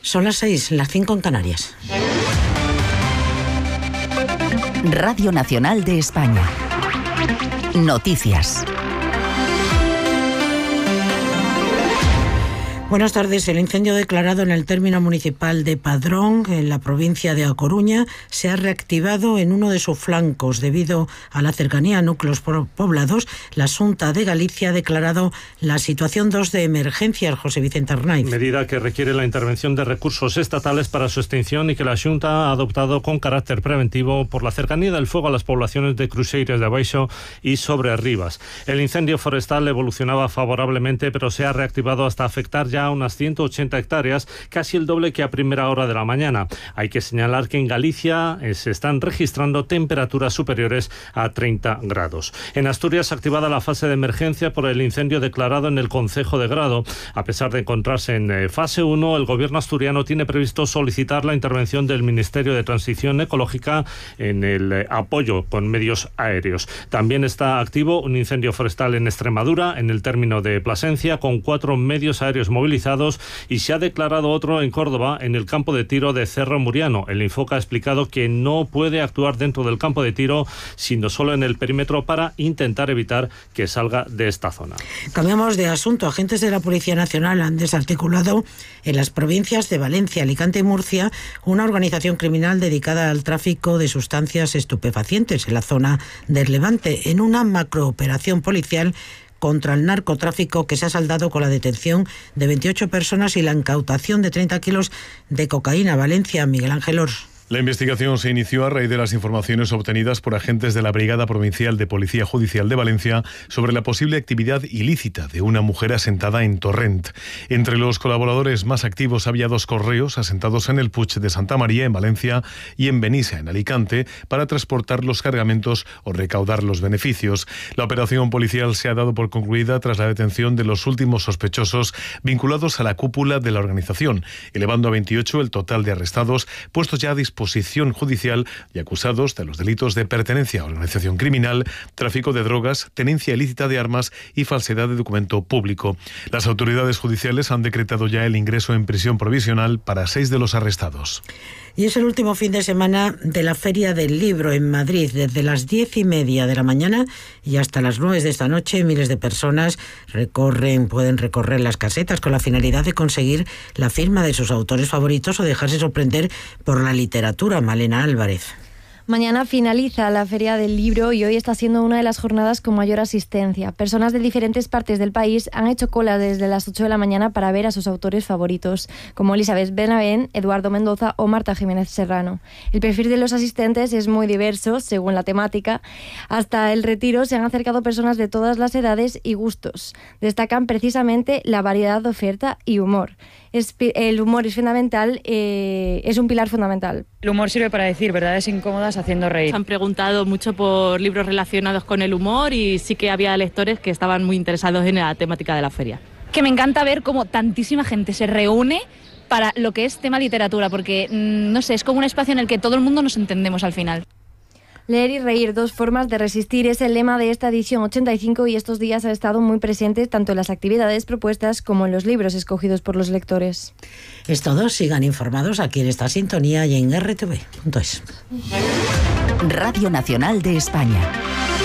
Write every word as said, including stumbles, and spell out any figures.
Son las seis, las cinco en Canarias. Radio Nacional de España. Noticias. Buenas tardes. El incendio declarado en el término municipal de Padrón, en la provincia de A Coruña, se ha reactivado en uno de sus flancos. Debido a la cercanía a núcleos poblados, la Xunta de Galicia ha declarado la situación dos de emergencia. José Vicente Arnaiz. Medida que requiere la intervención de recursos estatales para su extinción y que la Xunta ha adoptado con carácter preventivo por la cercanía del fuego a las poblaciones de Cruxeiras de Baixo y Sobre Rivas. El incendio forestal evolucionaba favorablemente, pero se ha reactivado hasta afectar ya a unas ciento ochenta hectáreas, casi el doble que a primera hora de la mañana. Hay que señalar que en Galicia eh, se están registrando temperaturas superiores a treinta grados. En Asturias, activada la fase de emergencia por el incendio declarado en el concejo de Grado. A pesar de encontrarse en eh, fase uno, el gobierno asturiano tiene previsto solicitar la intervención del Ministerio de Transición Ecológica en el eh, apoyo con medios aéreos. También está activo un incendio forestal en Extremadura, en el término de Plasencia, con cuatro medios aéreos movilizados, y se ha declarado otro en Córdoba, en el campo de tiro de Cerro Muriano. El Infoca ha explicado que no puede actuar dentro del campo de tiro, sino solo en el perímetro para intentar evitar que salga de esta zona. Cambiamos de asunto. Agentes de la Policía Nacional han desarticulado en las provincias de Valencia, Alicante y Murcia una organización criminal dedicada al tráfico de sustancias estupefacientes en la zona del Levante, en una macrooperación policial contra el narcotráfico que se ha saldado con la detención de veintiocho personas y la incautación de treinta kilos de cocaína. Valencia, Miguel Ángel Ors. La investigación se inició a raíz de las informaciones obtenidas por agentes de la Brigada Provincial de Policía Judicial de Valencia sobre la posible actividad ilícita de una mujer asentada en Torrent. Entre los colaboradores más activos había dos correos asentados en el Puig de Santa María, en Valencia, y en Benissa, en Alicante, para transportar los cargamentos o recaudar los beneficios. La operación policial se ha dado por concluida tras la detención de los últimos sospechosos vinculados a la cúpula de la organización, elevando a veintiocho el total de arrestados puestos ya a disposición posición judicial y acusados de los delitos de pertenencia a organización criminal, tráfico de drogas, tenencia ilícita de armas y falsedad de documento público. Las autoridades judiciales han decretado ya el ingreso en prisión provisional para seis de los arrestados. Y es el último fin de semana de la Feria del Libro en Madrid. Desde las diez y media de la mañana y hasta las nueve de esta noche, miles de personas recorren, pueden recorrer las casetas con la finalidad de conseguir la firma de sus autores favoritos o dejarse sorprender por la literatura. Malena Álvarez. Mañana finaliza la Feria del Libro y hoy está siendo una de las jornadas con mayor asistencia. Personas de diferentes partes del país han hecho cola desde las ocho de la mañana para ver a sus autores favoritos, como Elizabeth Benavent, Eduardo Mendoza o Marta Jiménez Serrano. El perfil de los asistentes es muy diverso, según la temática. Hasta el retiro se han acercado personas de todas las edades y gustos. Destacan precisamente la variedad de oferta y humor. Es, el humor es fundamental, eh, es un pilar fundamental. El humor sirve para decir verdades incómodas haciendo reír. Se han preguntado mucho por libros relacionados con el humor y sí que había lectores que estaban muy interesados en la temática de la feria. Que me encanta ver cómo tantísima gente se reúne para lo que es tema literatura, porque, no sé, es como un espacio en el que todo el mundo nos entendemos al final. Leer y reír, dos formas de resistir, es el lema de esta edición ochenta y cinco y estos días ha estado muy presente tanto en las actividades propuestas como en los libros escogidos por los lectores. Es todo, sigan informados aquí en esta sintonía y en erre te ve punto es. Radio Nacional de España.